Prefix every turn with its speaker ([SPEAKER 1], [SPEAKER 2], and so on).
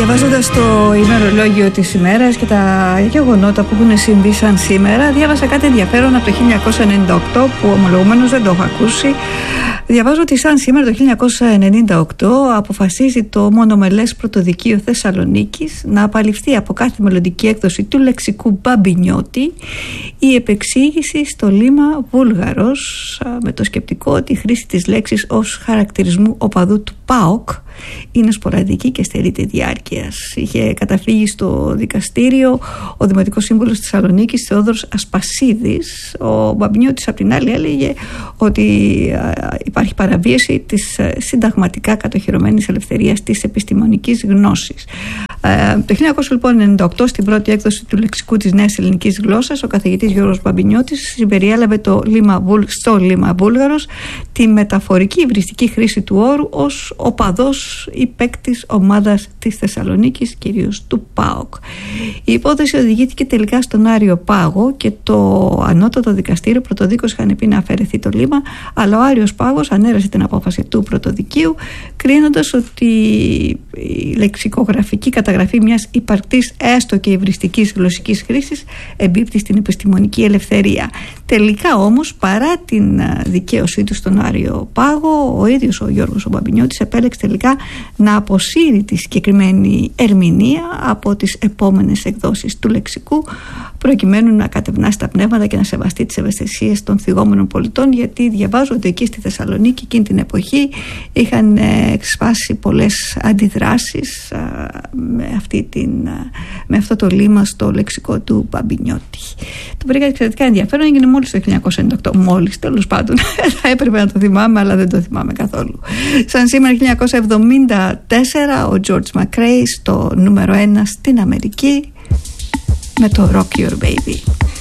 [SPEAKER 1] Διαβάζοντας το ημερολόγιο της ημέρας και τα γεγονότα που έχουν συμβεί σαν σήμερα, διάβασα κάτι ενδιαφέρον από το 1998 που ομολογουμένως δεν το έχω ακούσει. Διαβάζω ότι σαν σήμερα το 1998 αποφασίζει το μονομελές πρωτοδικείο Θεσσαλονίκης να απαλληφθεί από κάθε μελλοντική έκδοση του λεξικού Μπαμπινιώτη η επεξήγηση στο λίμα Βούλγαρος, με το σκεπτικό ότι η χρήση της λέξης ως χαρακτηρισμού οπαδού του ΠΑΟΚ είναι σποραδική και στερείται διάρκειας. Είχε καταφύγει στο δικαστήριο ο Δημοτικός Σύμβουλος της Θεσσαλονίκης Θεόδωρος Ασπασίδης. Ο Μπαμπινιώτης απ' την άλλη έλεγε ότι υπάρχει παραβίαση της συνταγματικά κατοχυρωμένης ελευθερίας της επιστημονικής γνώσης. Το 1998, στην πρώτη έκδοση του λεξικού της Νέας Ελληνικής Γλώσσας, ο καθηγητής Γιώργος Μπαμπινιώτης συμπεριέλαβε στο λίμα Βούλγαρος τη μεταφορική υβριστική χρήση του όρου ως οπαδός ή παίκτης ομάδας της Θεσσαλονίκης, κυρίως του ΠΑΟΚ. Η υπόθεση οδηγήθηκε τελικά στον Άριο Πάγο και το ανώτατο δικαστήριο πρωτοδίκως είχαν πει να αφαιρεθεί το λίμα, αλλά ο Άριος Πάγος ανέρασε την απόφαση του πρωτοδικείου, κρίνοντας ότι η λεξικογραφική καταγραφή μιας υπαρκτής έστω και υβριστικής γλωσσικής χρήσης εμπίπτει στην επιστημονική ελευθερία. Τελικά όμως, παρά την δικαίωσή του στον Άριο Πάγο, ο ίδιος ο Γιώργος ο Μπαμπινιώτης επέλεξε τελικά να αποσύρει τη συγκεκριμένη ερμηνεία από τις επόμενες εκδόσεις του λεξικού, προκειμένου να κατευνάσει τα πνεύματα και να σεβαστεί τις ευαισθησίες των θυγόμενων πολιτών, γιατί διαβάζω ότι εκεί στη Θεσσαλονίκη εκείνη την εποχή είχαν εξασπάσει πολλές αντιδράσεις με αυτό το λίμα στο λεξικό του Μπαμπινιώτη. Το βρήκα εξαιρετικά ενδιαφέρον, έγινε μόλις το 1998. Μόλις, τέλος πάντων. Θα έπρεπε να το θυμάμαι, αλλά δεν το θυμάμαι καθόλου. Σαν σήμερα 1974, ο George McRae στο νούμερο 1 στην Αμερική με το Rock Your Baby.